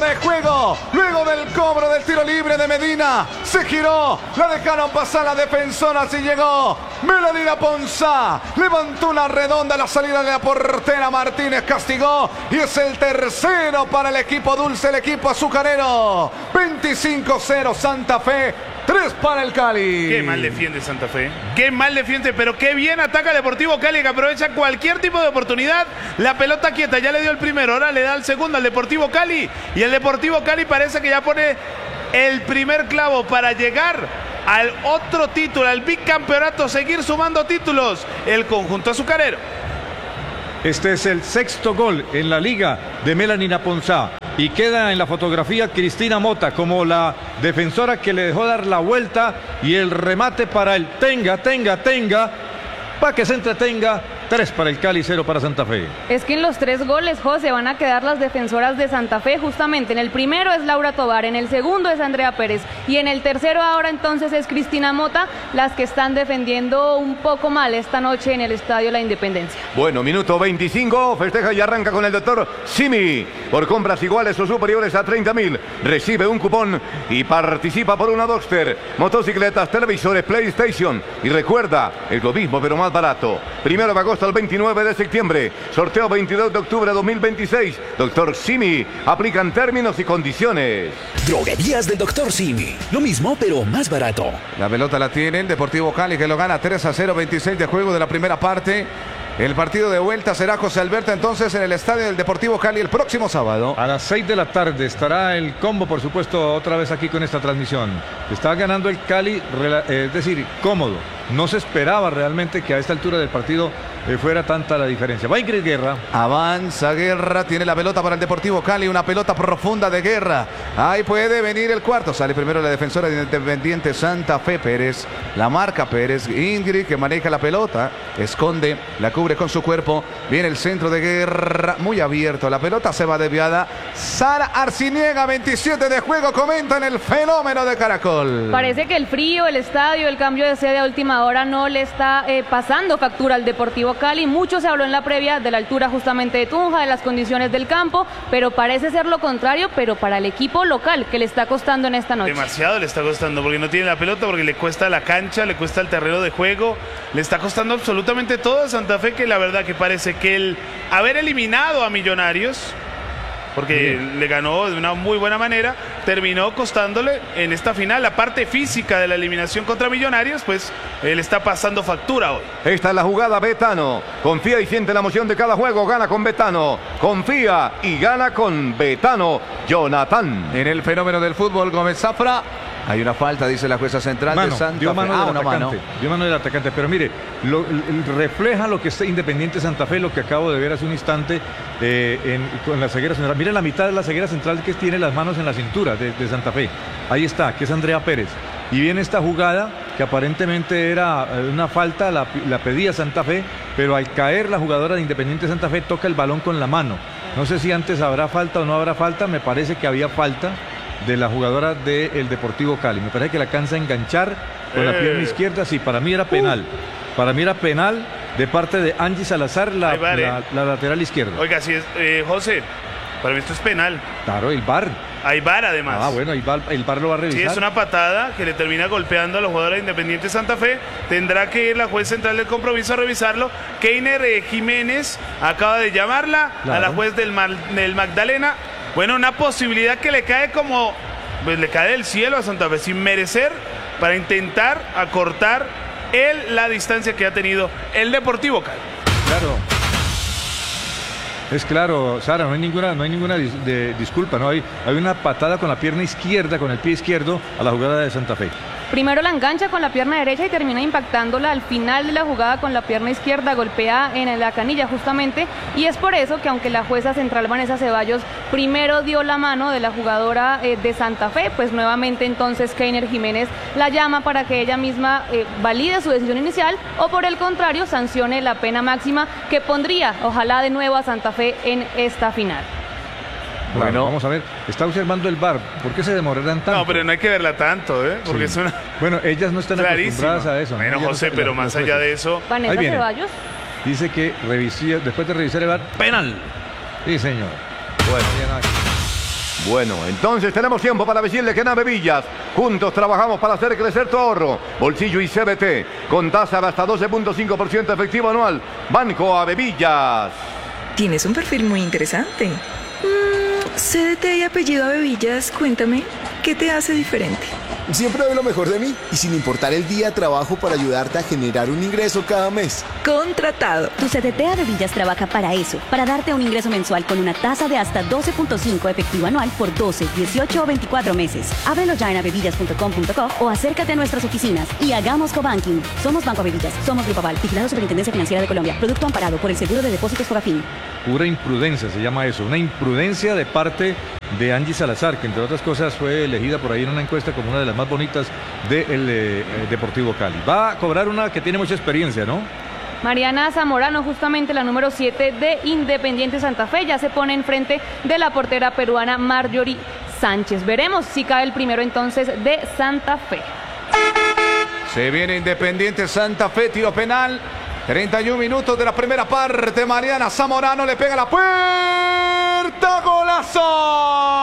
de juego. Luego del cobro del tiro libre de Medina. Se giró. La dejaron pasar la defensora. Así llegó Melanina Ponzá. Levantó una redonda a la salida de la portera. Martínez castigó. Y es el tercero para el equipo dulce, el equipo azucarero. 25-0 Santa Fe. 3 para el Cali. Qué mal defiende Santa Fe. Qué mal defiende, pero qué bien ataca el Deportivo Cali, que aprovecha cualquier tipo de oportunidad. La pelota quieta, ya le dio el primero, ahora le da el segundo al Deportivo Cali. Y el Deportivo Cali parece que ya pone el primer clavo para llegar al otro título, al bicampeonato, seguir sumando títulos. El conjunto azucarero. Este es el sexto gol en la liga de Melanina Ponzá. Y queda en la fotografía Cristina Mota como la defensora que le dejó dar la vuelta y el remate para el tenga, para que se entretenga. 3 para el Cali, 0 para Santa Fe. Es que en los 3 goles, José, van a quedar las defensoras de Santa Fe justamente. En el primero es Laura Tobar, en el segundo es Andrea Pérez y en el tercero ahora entonces es Cristina Mota, las que están defendiendo un poco mal esta noche en el Estadio La Independencia. Bueno, minuto 25, festeja y arranca con el doctor Simi. Por compras iguales o superiores a 30.000, recibe un cupón y participa por una Dockster, motocicletas, televisores, PlayStation. Y recuerda, es lo mismo pero más barato. Primero de agosto al 29 de septiembre. Sorteo 22 de octubre de 2026. Doctor Simi. Aplican términos y condiciones. Droguerías del Doctor Simi. Lo mismo, pero más barato. La pelota la tiene el Deportivo Cali, que lo gana 3-0, 26 de juego de la primera parte. El partido de vuelta será, José Alberto, entonces en el estadio del Deportivo Cali el próximo sábado. A las 6 de la tarde estará el combo, por supuesto, otra vez aquí con esta transmisión. Está ganando el Cali, es decir, cómodo. No se esperaba realmente que a esta altura del partido fuera tanta la diferencia. Va Ingrid Guerra. Avanza Guerra, tiene la pelota para el Deportivo Cali, una pelota profunda de Guerra. Ahí puede venir el cuarto. Sale primero la defensora de Independiente Santa Fe, Pérez. La marca Pérez. Ingrid, que maneja la pelota, esconde, la cubre con su cuerpo. Viene el centro de Guerra, muy abierto. La pelota se va desviada. Sara Arciniega, 27 de juego, comenta en el Fenómeno de Caracol. Parece que el frío, el estadio, el cambio de sede a última hora no le está pasando factura al Deportivo Cali. Mucho se habló en la previa de la altura justamente de Tunja, de las condiciones del campo, pero parece ser lo contrario, pero para el equipo local, que le está costando en esta noche. Demasiado le está costando, porque no tiene la pelota, porque le cuesta la cancha, le cuesta el terreno de juego, le está costando absolutamente todo a Santa Fe, que la verdad que parece que el haber eliminado a Millonarios, porque le ganó de una muy buena manera, terminó costándole en esta final la parte física de la eliminación contra Millonarios, pues él está pasando factura hoy. Esta es la jugada Betano. Confía y siente la emoción de cada juego. Gana con Betano. Confía y gana con Betano. Jonathan. En el Fenómeno del fútbol, Gómez Zafra. Hay una falta, dice la jueza central de Santa Fe. Dio mano del atacante, pero mire, refleja lo que está Independiente Santa Fe, lo que acabo de ver hace un instante con la ceguera central. Mire la mitad de la ceguera central que tiene las manos en la cintura de Santa Fe. Ahí está, que es Andrea Pérez. Y viene esta jugada que aparentemente era una falta, la pedía Santa Fe, pero al caer la jugadora de Independiente Santa Fe toca el balón con la mano. No sé si antes habrá falta o no habrá falta, me parece que había falta de la jugadora del Deportivo Cali. Me parece que la alcanza a enganchar con la pierna izquierda. Sí, para mí era penal. Para mí era penal de parte de Angie Salazar, la lateral izquierda. Oiga, si es, José, para mí esto es penal. Claro, el VAR. Hay VAR además. Ah, bueno, el VAR lo va a revisar. Sí, es una patada que le termina golpeando a los jugadores de Independiente Santa Fe. Tendrá que ir la juez central del compromiso a revisarlo. Keiner Jiménez acaba de llamarla a la juez del Magdalena. Bueno, una posibilidad que le cae pues le cae del cielo a Santa Fe sin merecer, para intentar acortar la distancia que ha tenido el Deportivo Cali. Claro. Es claro, Sara, no hay ninguna disculpa, ¿no? Hay una patada con la pierna izquierda, con el pie izquierdo a la jugada de Santa Fe. Primero la engancha con la pierna derecha y termina impactándola al final de la jugada con la pierna izquierda, golpea en la canilla justamente, y es por eso que aunque la jueza central Vanessa Ceballos primero dio la mano de la jugadora de Santa Fe, pues nuevamente entonces Keiner Jiménez la llama para que ella misma valide su decisión inicial o por el contrario sancione la pena máxima que pondría ojalá de nuevo a Santa Fe en esta final. Bueno, vamos a ver, está observando el VAR, ¿por qué se demorarán tanto? No, pero no hay que verla tanto, porque es una... Bueno, ellas no están acostumbradas a eso. Bueno, ¿no? José, pero más allá de eso... Vanessa Ceballos dice que después de revisar el VAR, penal. Sí, señor. Bueno, Bueno, entonces tenemos tiempo para decirle que en Avevillas juntos trabajamos para hacer crecer tu ahorro. Bolsillo y CBT con tasa de hasta 12.5% efectivo anual. Banco Avevillas. Tienes un perfil muy interesante. CDT y apellido Avevillas, cuéntame, ¿qué te hace diferente? Siempre doy lo mejor de mí y sin importar el día trabajo para ayudarte a generar un ingreso cada mes. Contratado. Tu CDT Avevillas trabaja para eso, para darte un ingreso mensual con una tasa de hasta 12.5 efectivo anual por 12, 18 o 24 meses. Ábrelo ya en avevillas.com.co o acércate a nuestras oficinas y hagamos cobanking. Somos Banco Avevillas, somos Grupo Aval, vigilado Superintendencia Financiera de Colombia, producto amparado por el Seguro de Depósitos Fogafín. Pura imprudencia se llama eso, una imprudencia de parte de Angie Salazar, que entre otras cosas fue elegida por ahí en una encuesta como una de las más bonitas del Deportivo Cali. Va a cobrar una que tiene mucha experiencia, ¿no? Mariana Zamorano, justamente la número 7 de Independiente Santa Fe, ya se pone enfrente de la portera peruana Marjorie Sánchez. Veremos si cae el primero entonces de Santa Fe. Se viene Independiente Santa Fe, tiro penal. 31 minutos de la primera parte. Mariana Zamorano le pega la puerta. ¡Golazo!